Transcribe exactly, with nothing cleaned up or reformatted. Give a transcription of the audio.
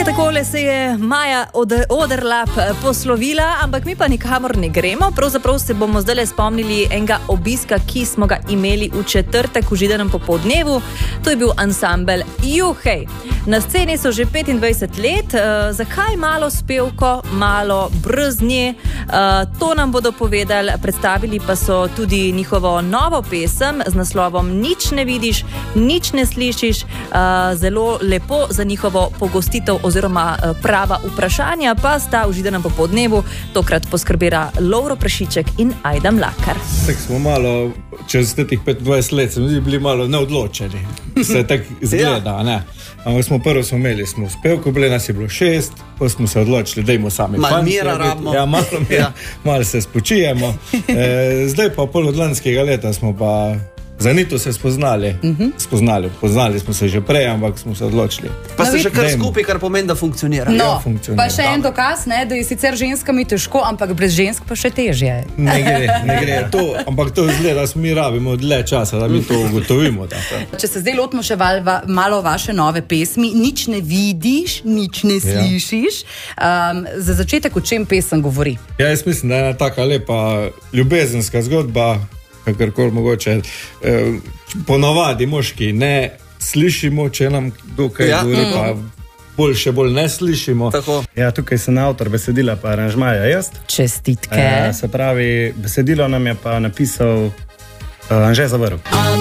Ja, takole se je Maja od Oderlap poslovila, ampak mi pa nikamor ne gremo. Pravzaprav se bomo zdaj spomnili enega obiska, ki smo ga imeli v četrtek v Židanem popoldnevu. To je bil ansambel Juhej. Na sceni so že petindvajset let. Uh, zakaj malo spevko, malo brez nje? Uh, to nam bodo povedali. Predstavili pa so tudi njihovo novo pesem z naslovom Nič ne vidiš, nič ne slišiš. Uh, zelo lepo za njihovo pogostitev oziroma prava vprašanja pa sta v Židanem popoldnevu tokrat poskrbela Lovro Prešiček in Ajda Mlakar. Tak smo malo, čez teh petindvajset let, smo bili malo neodločeni. Se tak izgleda, ne? Ampak smo prvo smo imeli, smo spevko bili, nas je bilo šest, pa smo se odločili, dajmo sami. Malo mira rabimo. Ja, malo mira, malo se spočijemo. E, zdaj pa pol od lanskega leta smo pa Zanito se spoznali. Uh-huh. spoznali. Poznali smo se že prej, ampak smo se odločili. Pa ste že kar skupaj, kar pomeni, da funkcionira. No, ja, funkcionira. Pa še en dokaz, ne, da je sicer ženskami težko, ampak brez žensk pa še težje. Ne gre, ne gre. To, ampak to izgleda, da mi rabimo dlje časa, da mi to ugotovimo. Da. Če se zdaj lotimo še val, va, malo vaše nove pesmi, Nič ne vidiš, nič ne slišiš. Ja. Um, za začetek, o čem pesem govori? Ja, jaz mislim, da je ena taka lepa ljubezenska zgodba, kakorkoli mogoče. Eh, ponavadi moški ne slišimo, če nam dokaj ja. govori, pa bolj še bolj ne slišimo. Tako. Ja, tukaj sem avtor besedila pa aranžmaja jaz. Čestitke. Eh, se pravi, besedilo nam je pa napisal uh, Anže Zavrl.